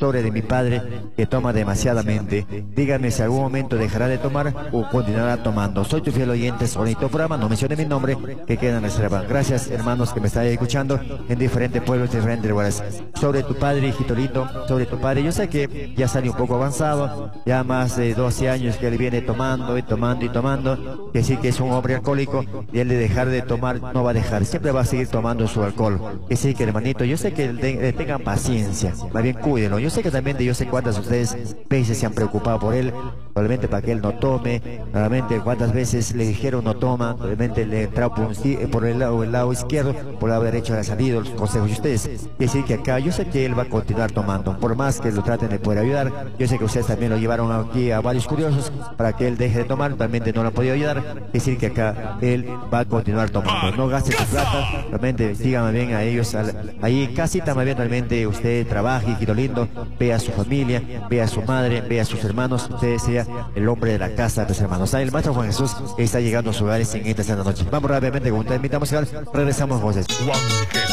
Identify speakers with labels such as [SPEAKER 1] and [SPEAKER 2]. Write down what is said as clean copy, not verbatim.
[SPEAKER 1] sobre de mi padre que toma demasiadamente. Díganme si algún momento dejará de tomar o continuará tomando. Soy tu fiel oyente, bonito programa, no mencione mi nombre, que queda en reserva. Gracias, hermanos que me están escuchando en diferentes pueblos, diferentes lugares. Sobre tu padre, hijito lindo, sobre tu padre, yo sé que ya salió un poco avanzado, ya más de 12 años que él viene tomando y tomando y tomando, que sí que es un hombre alcohólico, y él de dejar de tomar no va a dejar, siempre va a seguir tomando su alcohol. Que sí que hermanito, yo sé que tengan paciencia, más bien cuídenlo. Yo sé que también yo sé cuántas ustedes veces se han preocupado por él, probablemente para que él no tome, realmente cuántas veces le dijeron no toma, probablemente le entró por el lado izquierdo, por el lado derecho ha salido los consejos de ustedes. Que sí que acá yo sé que él va a continuar tomando, por más que lo traten de poder ayudar. Yo sé que ustedes también lo llevaron aquí a varios curiosos para que él deje de tomar, realmente no lo han podido ayudar. Es decir que acá él va a continuar tomando, no gaste su plata, realmente díganme bien a ellos, ahí casita más bien realmente usted trabaje, hijito lindo, vea a su familia, vea a su madre, vea a sus hermanos, usted sea el hombre de la casa de sus hermanos. Ahí el Maestro Juan Jesús está llegando a sus hogares en esta noche. Vamos rápidamente con ustedes, invitamos a regresamos voces.